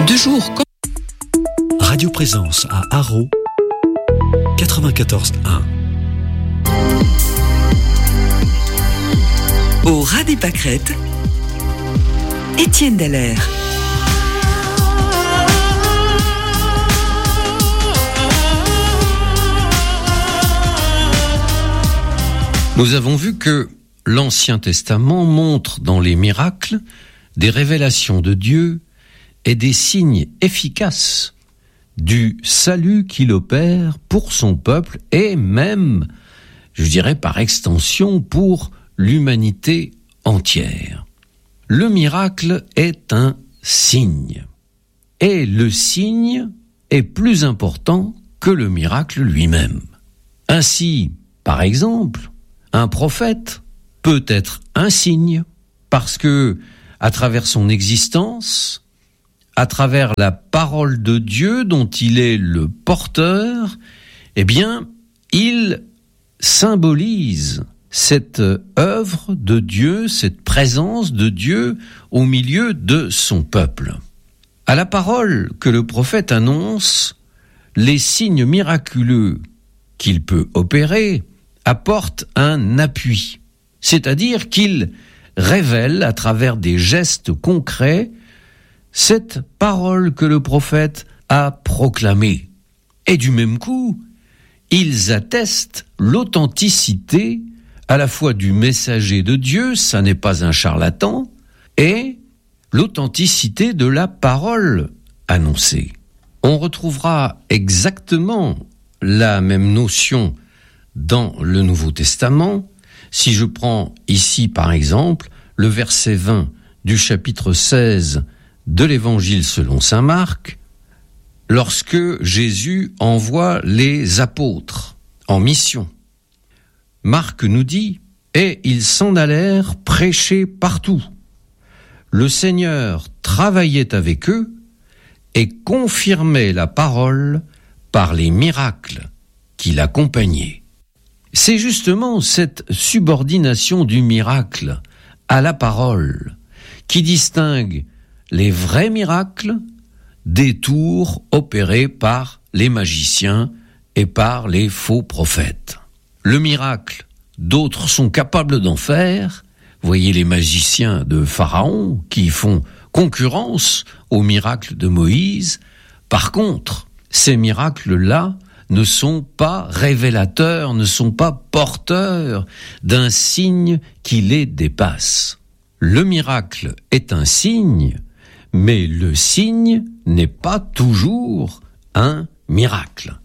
2 jours. Radio Présence à Haro, 94.1. Au ras des pâquerettes, Étienne Dallaire. Nous avons vu que l'Ancien Testament montre dans les miracles des révélations de Dieu et des signes efficaces du salut qu'il opère pour son peuple et même, je dirais par extension, pour l'humanité entière. Le miracle est un signe. Et le signe est plus important que le miracle lui-même. Ainsi, par exemple, un prophète peut être un signe parce que, à travers son existence, à travers la parole de Dieu dont il est le porteur, eh bien, il symbolise cette œuvre de Dieu, cette présence de Dieu au milieu de son peuple. À la parole que le prophète annonce, les signes miraculeux qu'il peut opérer apportent un appui, c'est-à-dire qu'il révèle à travers des gestes concrets cette parole que le prophète a proclamée. Et du même coup, ils attestent l'authenticité à la fois du messager de Dieu, ça n'est pas un charlatan, et l'authenticité de la parole annoncée. On retrouvera exactement la même notion dans le Nouveau Testament. Si je prends ici, par exemple, le verset 20 du chapitre 16 de l'Évangile selon saint Marc, lorsque Jésus envoie les apôtres en mission. Marc nous dit « Et ils s'en allèrent prêcher partout. Le Seigneur travaillait avec eux et confirmait la parole par les miracles qui l'accompagnaient. » C'est justement cette subordination du miracle à la parole qui distingue les vrais miracles des tours opérés par les magiciens et par les faux prophètes. Le miracle, d'autres sont capables d'en faire. Voyez les magiciens de Pharaon qui font concurrence aux miracles de Moïse. Par contre, ces miracles-là ne sont pas révélateurs, ne sont pas porteurs d'un signe qui les dépasse. Le miracle est un signe, mais le signe n'est pas toujours un miracle.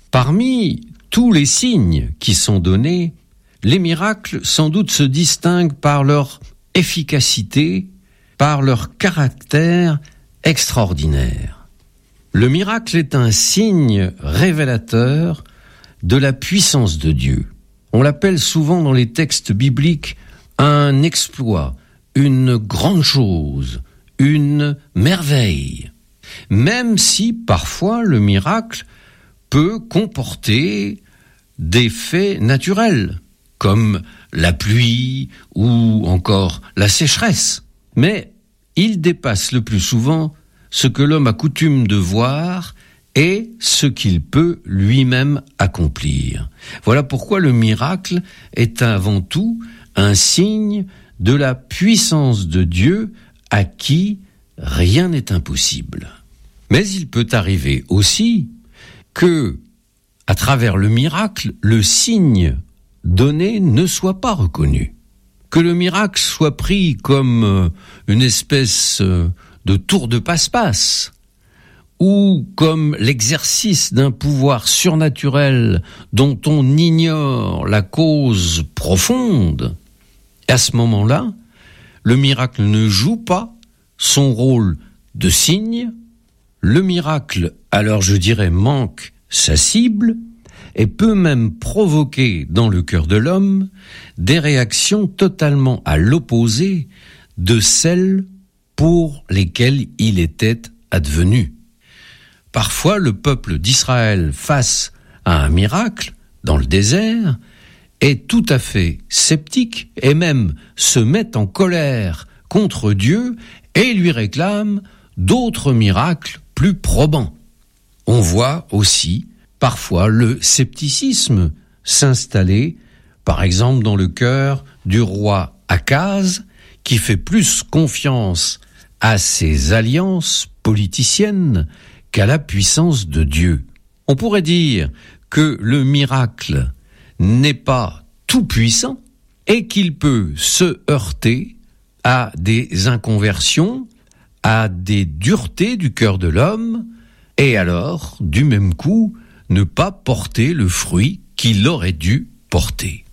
Parmi tous les signes qui sont donnés, les miracles sans doute se distinguent par leur efficacité, par leur caractère extraordinaire. Le miracle est un signe révélateur de la puissance de Dieu. On l'appelle souvent dans les textes bibliques un exploit, une grande chose, une merveille. Même si parfois le miracle peut comporter des faits naturels, comme la pluie ou encore la sécheresse. Mais il dépasse le plus souvent ce que l'homme a coutume de voir et ce qu'il peut lui-même accomplir. Voilà pourquoi le miracle est avant tout un signe de la puissance de Dieu à qui rien n'est impossible. Mais il peut arriver aussi que, à travers le miracle, le signe donné ne soit pas reconnu. Que le miracle soit pris comme une espèce de tour de passe-passe, ou comme l'exercice d'un pouvoir surnaturel dont on ignore la cause profonde. Et à ce moment-là, le miracle ne joue pas son rôle de signe, le miracle, alors je dirais, manque sa cible, et peut même provoquer dans le cœur de l'homme des réactions totalement à l'opposé de celles pour lesquels il était advenu. Parfois, le peuple d'Israël, face à un miracle dans le désert, est tout à fait sceptique et même se met en colère contre Dieu et lui réclame d'autres miracles plus probants. On voit aussi parfois le scepticisme s'installer, par exemple dans le cœur du roi Akaz, qui fait plus confiance à ses alliances politiciennes qu'à la puissance de Dieu. On pourrait dire que le miracle n'est pas tout puissant et qu'il peut se heurter à des inconversions, à des duretés du cœur de l'homme, et alors, du même coup, ne pas porter le fruit qu'il aurait dû porter.